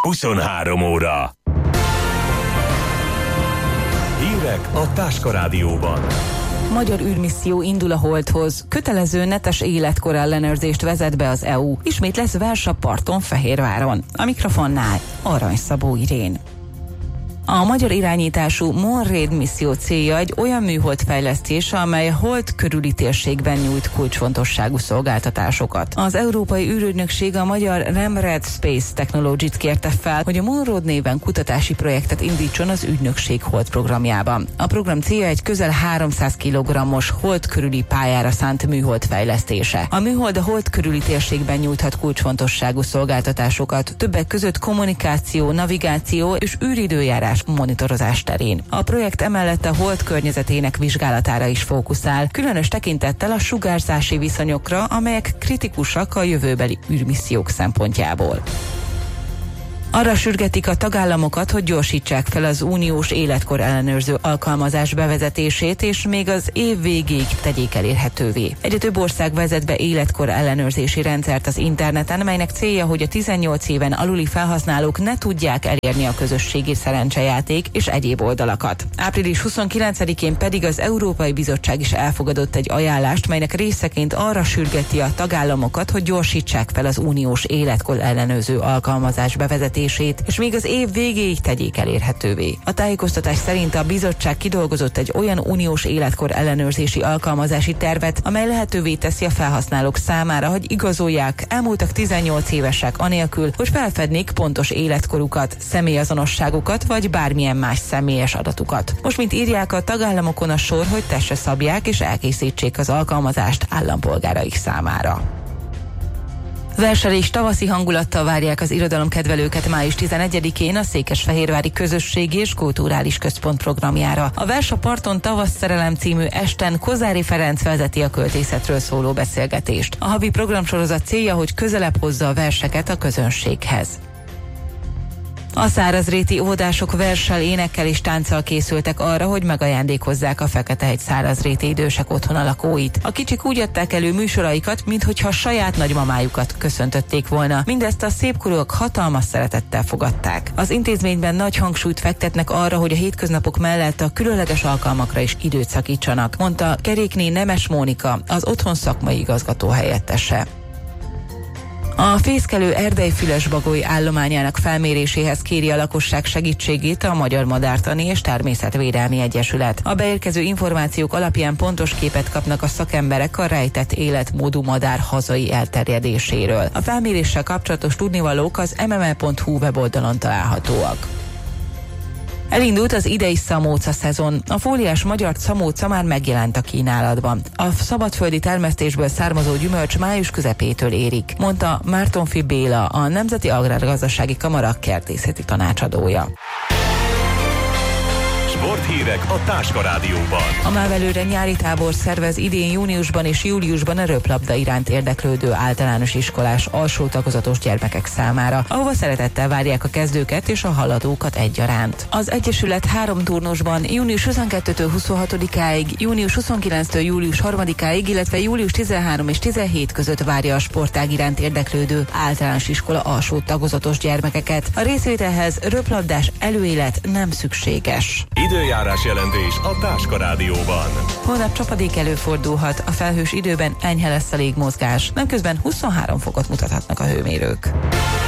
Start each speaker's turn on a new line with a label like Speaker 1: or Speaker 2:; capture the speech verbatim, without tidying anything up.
Speaker 1: huszonhárom óra. Hírek a Táska Rádióban.
Speaker 2: Magyar űrmisszió indul a Holdhoz. Kötelező netes életkor ellenőrzést vezet be az é u. Ismét lesz vers a parton Fehérváron. A mikrofonnál Arany Szabó Irén. A magyar irányítású Moon-Red misszió célja egy olyan műhold fejlesztése, amely hold körüli térségben nyújt kulcsfontosságú szolgáltatásokat. Az Európai űrügynökség a magyar REM-Red Space Technology-t kérte fel, hogy a Moon-Road néven kutatási projektet indítson az ügynökség hold programjában. A program célja egy közel háromszáz kilogrammos hold körüli pályára szánt műhold fejlesztése. A műhold a hold körüli térségben nyújthat kulcsfontosságú szolgáltatásokat, többek között kommunikáció, navigáció és űridőjárás monitorozás terén. A projekt emellett a hold környezetének vizsgálatára is fókuszál, különös tekintettel a sugárzási viszonyokra, amelyek kritikusak a jövőbeli űrmissziók szempontjából. Arra sürgetik a tagállamokat, hogy gyorsítsák fel az uniós életkor ellenőrző alkalmazás bevezetését, és még az év végéig tegyék elérhetővé. Egyre több ország vezet be életkor ellenőrzési rendszert az interneten, melynek célja, hogy a tizennyolc éven aluli felhasználók ne tudják elérni a közösségi szerencsejáték és egyéb oldalakat. április huszonkilencedikén pedig az Európai Bizottság is elfogadott egy ajánlást, melynek részeként arra sürgeti a tagállamokat, hogy gyorsítsák fel az uniós életkor ellenőrző alkalmazás bevezetését, és még az év végéig tegyék elérhetővé. A tájékoztatás szerint a bizottság kidolgozott egy olyan uniós életkor ellenőrzési alkalmazási tervet, amely lehetővé teszi a felhasználók számára, hogy igazolják, elmúltak tizennyolc évesek anélkül, hogy felfednék pontos életkorukat, személyazonosságukat vagy bármilyen más személyes adatukat. Most mint írják, a tagállamokon a sor, hogy testre szabják és elkészítsék az alkalmazást állampolgáraik számára. Versel és tavaszi hangulattal várják az irodalomkedvelőket május tizenegyedikén a Székesfehérvári Közösségi és Kulturális Központ programjára. A Vers a parton tavasz szerelem című esten Kozári Ferenc vezeti a költészetről szóló beszélgetést. A havi programsorozat célja, hogy közelebb hozza a verseket a közönséghez. A szárazréti óvodások verssel, énekkel és tánccal készültek arra, hogy megajándékozzák a Feketehegy szárazréti idősek otthona lakóit. A kicsik úgy adták elő műsoraikat, minthogyha saját nagymamájukat köszöntötték volna. Mindezt a szépkorúak hatalmas szeretettel fogadták. Az intézményben nagy hangsúlyt fektetnek arra, hogy a hétköznapok mellett a különleges alkalmakra is időt szakítsanak, mondta Kerékné Nemes Mónika, az otthon szakmai igazgató helyettese. A fészkelő erdei-fülesbagoly állományának felméréséhez kéri a lakosság segítségét a Magyar Madártani és Természetvédelmi Egyesület. A beérkező információk alapján pontos képet kapnak a szakemberek a rejtett életmódú madár hazai elterjedéséről. A felméréssel kapcsolatos tudnivalók az em em e pont hu weboldalon találhatóak. Elindult az idei szamóca szezon. A fóliás magyar szamóca már megjelent a kínálatban. A szabadföldi termesztésből származó gyümölcs május közepétől érik, mondta Mártonfi Béla, a Nemzeti Agrárgazdasági Kamara kertészeti tanácsadója.
Speaker 1: Sporthírek a Táska Rádióban.
Speaker 2: A Mávelőre nyári tábor szervez idén júniusban és júliusban a röplabda iránt érdeklődő általános iskolás alsó tagozatos gyermekek számára, ahova szeretettel várják a kezdőket és a haladókat egyaránt. Az Egyesület három turnusban június huszonkettőtől huszonhatodikáig, június huszonkilencedikétől július harmadikáig, illetve július tizenharmadika és tizenhét között várja a sportág iránt érdeklődő általános iskola alsó tagozatos gyermekeket. A részvételhez röplabdás előélet nem szükséges.
Speaker 1: Időjárás jelentés a Táska Rádióban.
Speaker 2: Holnap csapadék előfordulhat, a felhős időben enyhe lesz a légmozgás, nem közben huszonhárom fokot mutathatnak a hőmérők.